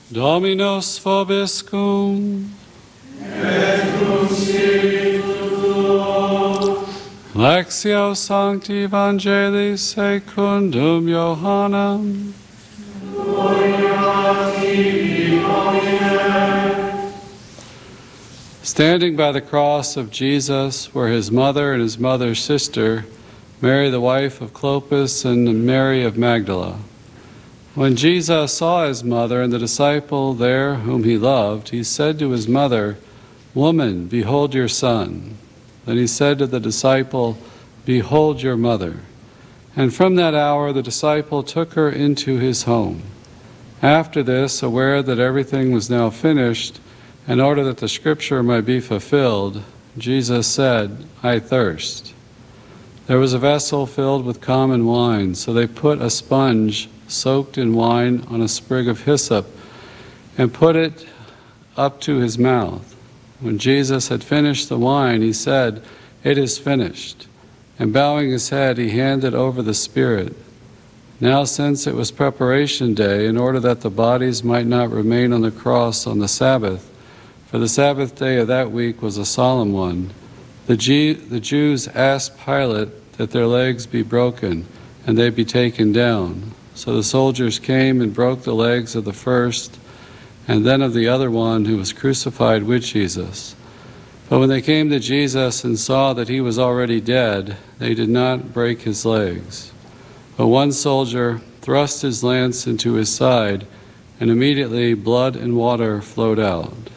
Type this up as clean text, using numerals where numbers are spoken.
Dominus vobiscum. Et cum spiritu tuo. Lectio Sancti Evangelii secundum Johannem. Gloria tibi, Domine. Standing by the cross of Jesus were his mother and his mother's sister, Mary the wife of Clopas and Mary of Magdala. When Jesus saw his mother and the disciple there whom he loved, he said to his mother, "Woman, behold your son." Then he said to the disciple, "Behold your mother." And from that hour the disciple took her into his home. After this, aware that everything was now finished, in order that the scripture might be fulfilled, Jesus said, "I thirst." There was a vessel filled with common wine, so they put a sponge soaked in wine on a sprig of hyssop and put it up to his mouth. When Jesus had finished the wine, he said, "It is finished." And bowing his head, he handed over the Spirit. Now, since it was preparation day, in order that the bodies might not remain on the cross on the Sabbath, for the Sabbath day of that week was a solemn one, the Jews asked Pilate that their legs be broken and they be taken down. So the soldiers came and broke the legs of the first and then of the other one who was crucified with Jesus. But when they came to Jesus and saw that he was already dead, they did not break his legs. But one soldier thrust his lance into his side, and immediately blood and water flowed out.